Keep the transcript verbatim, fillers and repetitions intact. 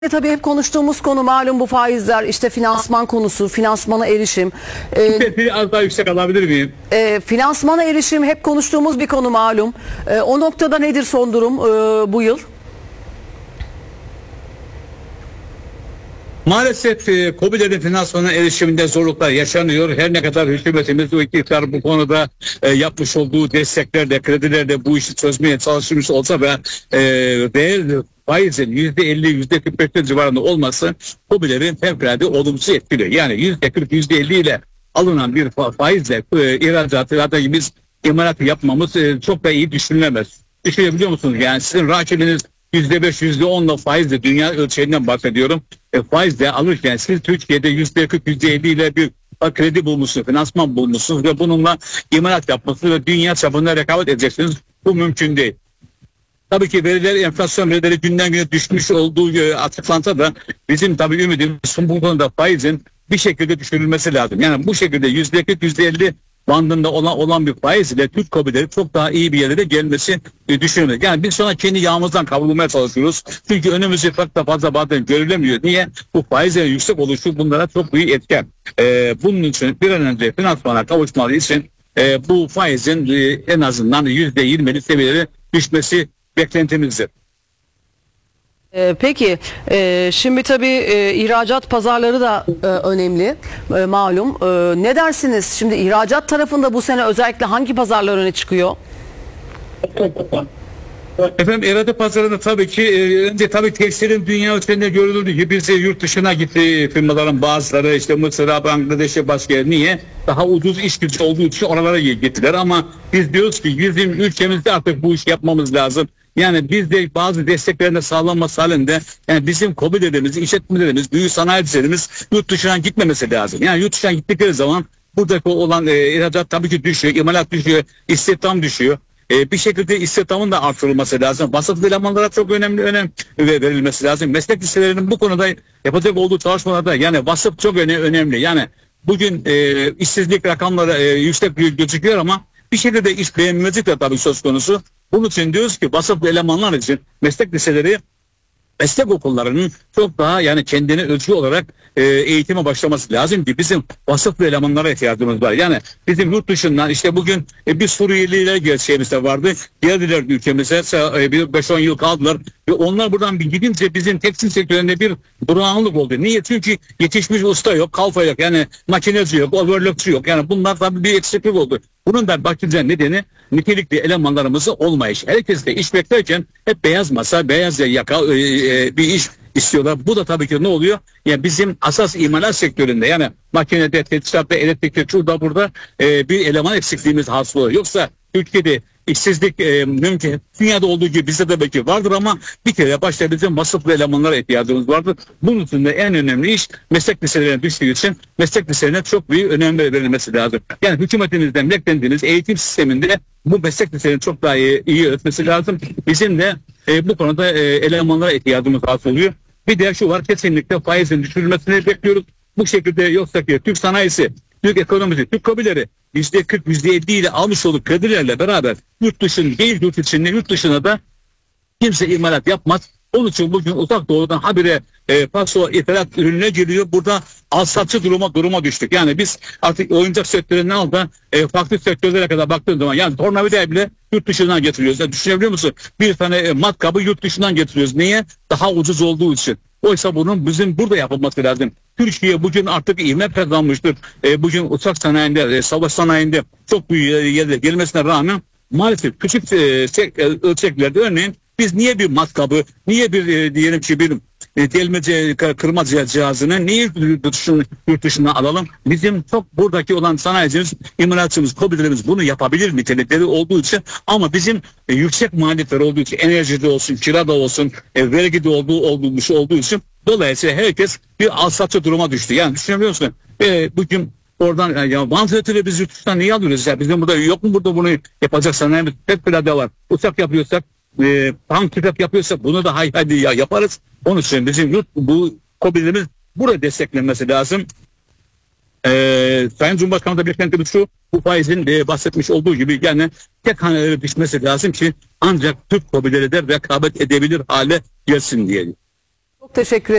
E, Tabii hep konuştuğumuz konu malum bu faizler, işte finansman konusu, finansmana erişim. E, Sesini az daha yüksek alabilir miyim? e, finansmana erişim hep konuştuğumuz bir konu malum. E, o noktada nedir son durum e, bu yıl? Maalesef e, KOBİ'lerin finansmana erişiminde zorluklar yaşanıyor. Her ne kadar hükümetimiz ve iktidar bu konuda e, yapmış olduğu desteklerle, kredilerle bu işi çözmeye çalışmış olsa ve e, reel faizin yüzde elli, yüzde kırk beş civarında olması KOBİ'lerin fevkalade olumsuz etkiliyor. Yani yüzde kırk, yüzde elli ile alınan bir fa- faizle e, ihracatı ya da biz imalat yapmamız e, çok da iyi düşünülemez. Düşünebiliyor musunuz? Yani sizin rakibiniz yüzde beş, yüzde onla faizle, dünya ölçeğinden bahsediyorum. E, faizle alırken siz Türkiye'de yüzde kırk, yüzde elli ile bir kredi bulmuşsunuz, finansman bulmuşsunuz ve bununla imalat yapmışsınız ve dünya çapında rekabet edeceksiniz. Bu mümkün değil. Tabii ki veriler, enflasyon verileri günden güne düşmüş olduğu e, açıklansa da bizim tabii ümidimiz bu konuda faizin bir şekilde düşürülmesi lazım. Yani bu şekilde yüzde kırk, yüzde elli bandında olan, olan bir faiz ile Türk KOBİ'leri çok daha iyi bir yere de gelmesi e, düşünülmez. Yani biz sonra kendi yağımızdan kavrulmaya çalışıyoruz. Çünkü önümüzde çok da fazla bazen görülemiyor. Niye? Bu faizlerin yüksek oluşu bunlara çok büyük etken. E, bunun için bir an önce finansmana kavuşmaları için e, bu faizin e, en azından yüzde yirmili seviyelere düşmesi beklentimizdir. E, peki e, şimdi tabii e, ihracat pazarları da e, önemli e, malum. E, ne dersiniz? Şimdi ihracat tarafında bu sene özellikle hangi pazarlar öne çıkıyor? Efendim irade pazarında tabii ki e, önce tabii tekstilin dünya ölçeğinde görüldüğü gibi bize yurt dışına gitti firmaların bazıları, işte Mısır'a, Bangladeş'e, başka yer. Niye? Daha ucuz iş gücü olduğu için oralara gittiler ama biz diyoruz ki bizim ülkemizde artık bu işi yapmamız lazım. Yani biz de bazı desteklerin de sağlanması halinde yani bizim KOBİ'lerimiz, işletmelerimiz, büyük sanayicilerimiz yurt dışına gitmemesi lazım. Yani yurt dışına gittikleri zaman buradaki olan e, ihracat tabii ki düşüyor, imalat düşüyor, istihdam düşüyor. E, bir şekilde istihdamın da artırılması lazım. Vasıflı elemanlara çok önemli önem verilmesi lazım. Meslek liselerinin bu konuda yapacak olduğu çalışmalarda yani vasıf çok öne, önemli. Yani bugün e, işsizlik rakamları e, yüksek gözüküyor ama bir şekilde iş beğenmezlik de tabii söz konusu. Bunun için diyoruz ki vasıflı elemanlar için meslek liseleri, meslek okullarının çok daha yani kendine ölçü olarak e, eğitime başlaması lazım ki bizim vasıflı elemanlara ihtiyacımız var. Yani bizim yurt dışından işte bugün e, bir Suriyeliler gerçeğimizde vardı. Geldiler ülkemize e, bir beş on yıl kaldılar ve onlar buradan bir gidince bizim tekstil sektöründe bir durağanlık oldu. Niye? Çünkü yetişmiş usta yok, kalfa yok, yani makineci yok, overlockçu yok. Yani bunlar tabii bir eksiklik oldu. Bunun da bakınca nedeni nitelikli elemanlarımızı olmayış. Herkes de iş beklerken hep beyaz masa, beyaz yaka e, e, bir iş istiyorlar. Bu da tabii ki ne oluyor? Yani bizim asas imalat sektöründe yani makinede, teçhizatta, elektrikte, şurada burada e, bir eleman eksikliğimiz hasıl oluyor. Yoksa Türkiye'de işsizlik e, mümkün. Dünyada olduğu gibi bizde de belki vardır ama bir kere başta bizim vasıflı elemanlara ihtiyacımız vardır. Bunun için de en önemli iş meslek liselerine düştüğü için meslek liselerine çok büyük önem verilmesi lazım. Yani hükümetimizden beklediğiniz eğitim sisteminde bu meslek liselerinin çok daha iyi, iyi öğretmesi lazım. Bizim de e, bu konuda e, elemanlara ihtiyacımız hasıl oluyor. Bir de şu var, kesinlikle faizin düşürülmesini bekliyoruz. Bu şekilde yoksa ki Türk sanayisi, Türk ekonomisi, Türk KOBİ'leri yüzde kırk, yüzde elli ile almış olduğu kredilerle beraber yurt dışında değil yurt içinde yurt dışına da kimse imalat yapmaz. Onun için bugün uzak doğudan habire e, paso ithalat ürününe giriyor. Burada alsatçı duruma duruma düştük. Yani biz artık oyuncak sektöründen al da e, farklı sektörlere kadar baktığın zaman yani tornavida bile yurt dışından getiriyoruz. Yani düşünebiliyor musun? Bir tane e, matkabı yurt dışından getiriyoruz. Niye? Daha ucuz olduğu için. Oysa bunun bizim burada yapılması lazım. Türkiye bugün artık ivme kazanmıştır. E, bugün uçak sanayinde, e, savaş sanayinde çok büyük yerlere gelmesine rağmen maalesef küçük e, sek, e, ölçeklerde örneğin biz niye bir matkabı, niye bir e, diyelim ki bir e, delmece, kırma cihazını niye yurt dışına, yurt dışına alalım? Bizim çok buradaki olan sanayicimiz, imalatçımız, KOBİ'lerimiz bunu yapabilir nitelikleri olduğu için ama bizim e, yüksek maliyetler olduğu için enerjide olsun, kirada olsun, e, vergide olduğu, olduğu, olduğu için dolayısıyla herkes bir alsatçı duruma düştü. Yani düşünebiliyor musun? E, bugün oradan ya vantilatörü biz yurt dışından niye alıyoruz ya? Bizim burada yok mu burada bunu yapacak sanayimiz? Hep plada var. Uçak yapıyorsak, e, tank tüfek yapıyorsak bunu da hay hadi ya yaparız. Onun için bizim yurt bu KOBİ'lerimiz burada desteklenmesi lazım. Ee, Sayın Cumhurbaşkanı da beklentimiz şu, bu faizin e, bahsetmiş olduğu gibi yani tek hanelere düşmesi lazım ki ancak Türk KOBİ'leri de rekabet edebilir hale gelsin diye. Çok teşekkür